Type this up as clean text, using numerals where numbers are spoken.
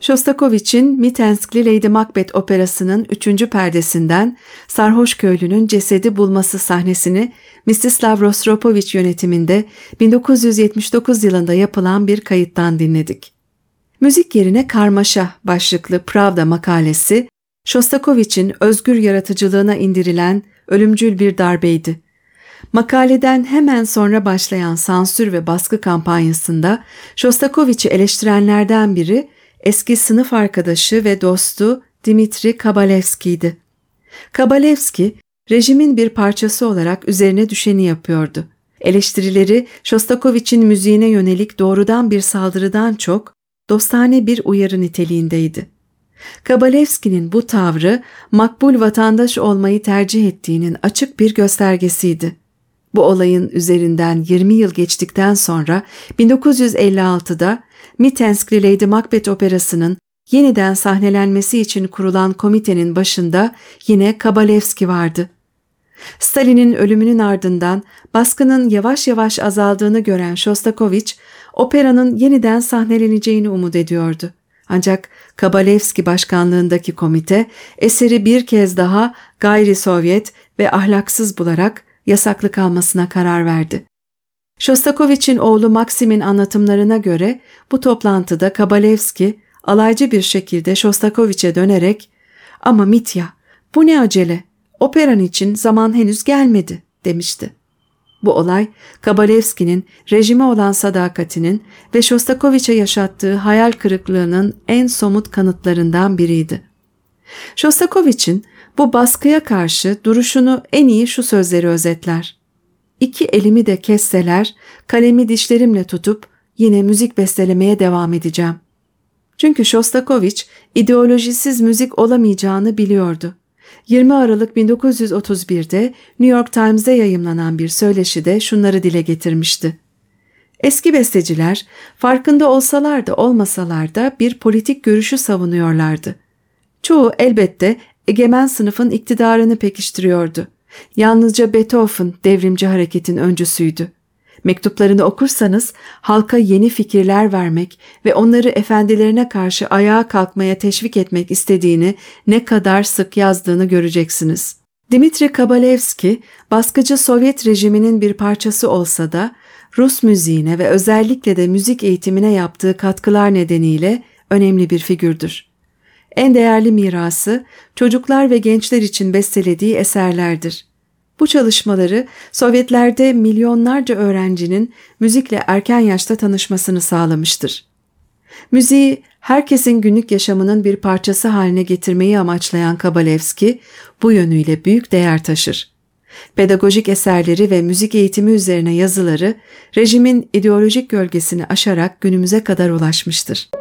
Shostakovich'in Mitenskli Lady Macbeth operasının 3. perdesinden sarhoş köylünün cesedi bulması sahnesini Mstislav Rostropovich yönetiminde 1979 yılında yapılan bir kayıttan dinledik. Müzik yerine karmaşa başlıklı Pravda makalesi, Shostakovich'in özgür yaratıcılığına indirilen ölümcül bir darbeydi. Makaleden hemen sonra başlayan sansür ve baskı kampanyasında Shostakovich'i eleştirenlerden biri eski sınıf arkadaşı ve dostu Dmitri Kabalevski'ydi. Kabalevski, rejimin bir parçası olarak üzerine düşeni yapıyordu. Eleştirileri Shostakovich'in müziğine yönelik doğrudan bir saldırıdan çok dostane bir uyarı niteliğindeydi. Kabalevski'nin bu tavrı makbul vatandaş olmayı tercih ettiğinin açık bir göstergesiydi. Bu olayın üzerinden 20 yıl geçtikten sonra 1956'da Mitenskli Lady Macbeth operasının yeniden sahnelenmesi için kurulan komitenin başında yine Kabalevski vardı. Stalin'in ölümünün ardından baskının yavaş yavaş azaldığını gören Shostakovich, operanın yeniden sahneleneceğini umut ediyordu. Ancak Kabalevski başkanlığındaki komite eseri bir kez daha gayri Sovyet ve ahlaksız bularak yasaklı kalmasına karar verdi. Shostakovich'in oğlu Maksim'in anlatımlarına göre bu toplantıda Kabalevski alaycı bir şekilde Shostakovich'e dönerek "Ama Mitya, bu ne acele? Operan için zaman henüz gelmedi," demişti. Bu olay Kabalevski'nin rejime olan sadakatinin ve Shostakovich'e yaşattığı hayal kırıklığının en somut kanıtlarından biriydi. Shostakovich'in bu baskıya karşı duruşunu en iyi şu sözleri özetler: "İki elimi de kesseler, kalemi dişlerimle tutup yine müzik bestelemeye devam edeceğim." Çünkü Shostakovich ideolojisiz müzik olamayacağını biliyordu. 20 Aralık 1931'de New York Times'de yayımlanan bir söyleşide şunları dile getirmişti: "Eski besteciler farkında olsalar da olmasalar da bir politik görüşü savunuyorlardı. Çoğu elbette egemen sınıfın iktidarını pekiştiriyordu. Yalnızca Beethoven devrimci hareketin öncüsüydü. Mektuplarını okursanız halka yeni fikirler vermek ve onları efendilerine karşı ayağa kalkmaya teşvik etmek istediğini ne kadar sık yazdığını göreceksiniz." Dmitri Kabalevski, baskıcı Sovyet rejiminin bir parçası olsa da Rus müziğine ve özellikle de müzik eğitimine yaptığı katkılar nedeniyle önemli bir figürdür. En değerli mirası çocuklar ve gençler için bestelediği eserlerdir. Bu çalışmaları Sovyetlerde milyonlarca öğrencinin müzikle erken yaşta tanışmasını sağlamıştır. Müziği herkesin günlük yaşamının bir parçası haline getirmeyi amaçlayan Kabalevski bu yönüyle büyük değer taşır. Pedagojik eserleri ve müzik eğitimi üzerine yazıları rejimin ideolojik gölgesini aşarak günümüze kadar ulaşmıştır.